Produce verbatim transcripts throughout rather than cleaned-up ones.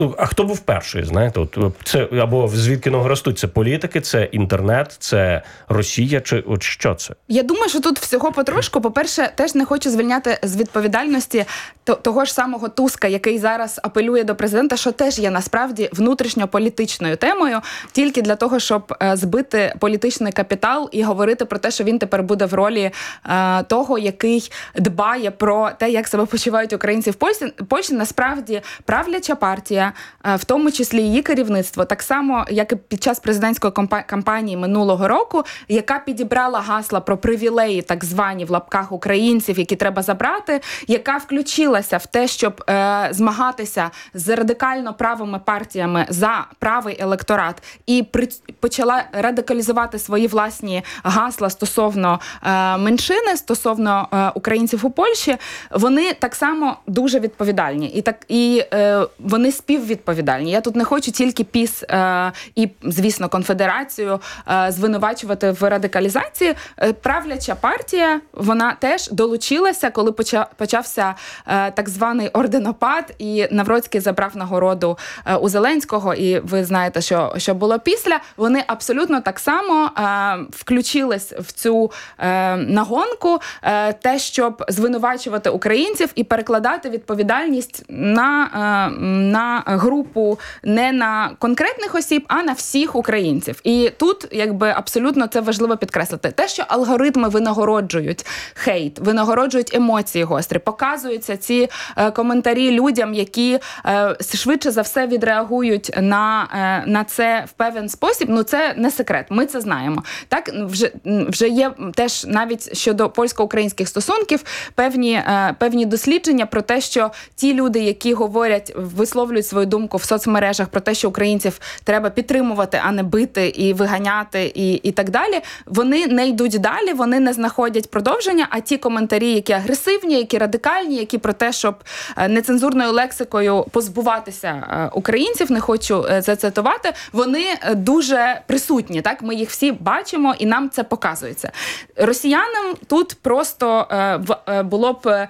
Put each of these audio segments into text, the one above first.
А хто був перший, знаєте? От це або звідки ноги ростуть? Це політики, це інтернет, це Росія, чи от що це? Я думаю, що тут всього потрошку. По-перше, теж не хочу звільняти з відповідальності того ж самого Туска, який зараз апелює до президента, що теж є насправді внутрішньополітичною темою, тільки для того, щоб збити політичний капітал і говорити про те, що він тепер буде в ролі е, того, який дбає про те, як себе почувають українці в Польщі. Польщі насправді правляча партія, в тому числі її керівництво, так само, як і під час президентської кампанії минулого року, яка підібрала гасла про привілеї, так звані в лапках українців, які треба забрати, яка включилася в те, щоб е, змагатися з радикально правими партіями за правий електорат і при, почала радикалізувати свої власні гасла стосовно е, меншини, стосовно е, українців у Польщі, вони так само дуже відповідальні. І, так, і е, вони співвідповідальні. Я тут не хочу тільки ПіС е, і, звісно, Конфедерацію е, звинувачувати в радикалізації. Е, правляча партія, вона теж долучилася, коли почав, почався е, так званий орденопад, і Навроцький забрав нагороду е, у Зеленського, і ви знаєте, що, що було після. Вони абсолютно так само е, включились в цю е, нагонку, е, те, щоб звинувачувати українців і перекладати відповідальність на, е, на групу, не на конкретних осіб, а на всіх українців. І тут, якби, абсолютно це важливо підкреслити. Те, що алгоритми винагороджують хейт, винагороджують емоції гострі, показуються ці е, коментарі людям, які е, швидше за все відреагують на, е, на це в певен спосіб, ну це не секрет, ми це знаємо. Так, вже, вже є теж навіть щодо польсько-українських стосунків певні, е, певні дослідження про те, що ті люди, які говорять, висловлюють свою думку в соцмережах про те, що українців треба підтримувати, а не бити і виганяти і, і так далі, вони не йдуть далі, вони не знаходять продовження, а ті коментарі, які агресивні, які радикальні, які про те, щоб нецензурною лексикою позбуватися українців, не хочу зацитувати, вони дуже присутні, так? Ми їх всі бачимо і нам це показується. Росіянам тут просто е, було б,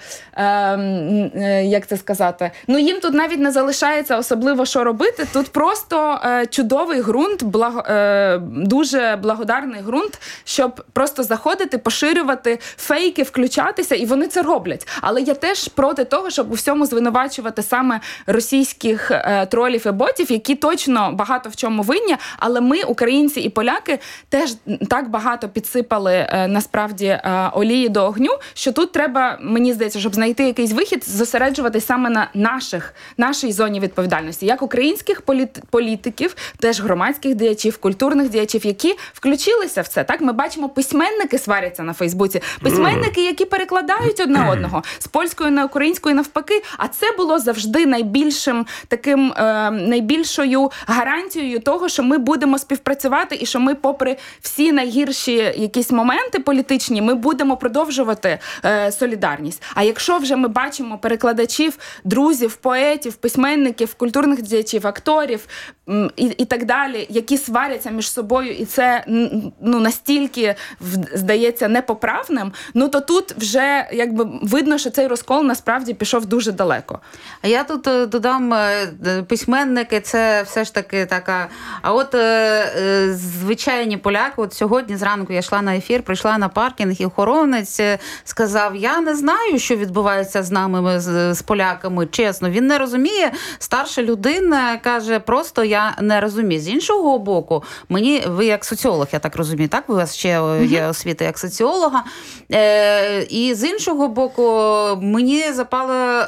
е, як це сказати, ну їм тут навіть не залишається особливо що робити, тут просто е, чудовий ґрунт, благо, е, дуже благодарний ґрунт, щоб просто заходити, поширювати фейки, включатися, і вони це роблять. Але я теж проти того, щоб у всьому звинувачувати саме російських е, тролів і ботів, які точно багато в чому винні, але ми, українці і поляки, теж так багато підсипали е, насправді е, олії до огню, що тут треба, мені здається, щоб знайти якийсь вихід, зосереджуватись саме на наших, нашій зоні відповідальності, як українських політ, політиків, теж громадських діячів, культурних діячів, які включилися в це. Так, ми бачимо, письменники сваряться на Фейсбуці, письменники, які перекладають одне одного з польської на українську і навпаки, а це було завжди найбільшим таким, е, найбільшою гарантією того, що ми будемо співпрацювати і що ми, попри всі найгірші якісь моменти політичні, ми будемо продовжувати е, солідарність. А якщо вже ми бачимо перекладачів, друзів, поетів, письменників, культурних діячів, акторів і, і так далі, які сваряться між собою, і це ну, настільки здається непоправним, ну то тут вже якби видно, що цей розкол насправді пішов дуже далеко. А я тут додам, письменники, це все ж таки така, а от е, звичайні поляки, от сьогодні зранку я йшла на ефір, прийшла на паркінг, і охоронець сказав, я не знаю, що відбувається з нами, з, з поляками, чесно, він не розуміє, старша людина каже, просто я не розумію. З іншого боку, мені, ви як соціолог, я так розумію, так? У вас ще є освіта як соціолога. Е, і з іншого боку, мені запала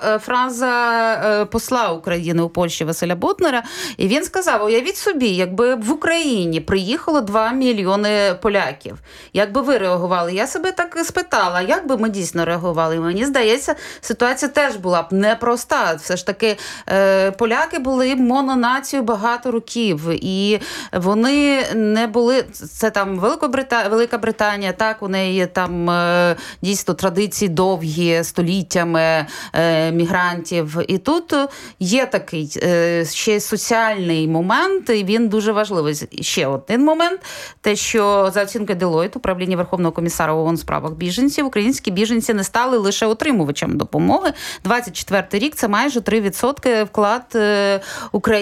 фраза посла України у Польщі Василя Бутнера, і він сказав, уявіть собі, якби в Україні приїхало два мільйони поляків, як би ви реагували? Я себе так спитала, як би ми дійсно реагували? І мені здається, ситуація теж була б непроста. Все ж таки, е, поляки були мононацією багато років, і вони не були, це там Великобрита... Велика Британія, так, у неї там е, дійсно традиції довгі, століттями е, мігрантів. І тут є такий е, ще соціальний момент, і він дуже важливий. Ще один момент, те, що за оцінкою Deloitte, управління Верховного комісара ООН у справах біженців, українські біженці не стали лише отримувачем допомоги. двадцять четвертий рік – це майже три відсотки вклад України.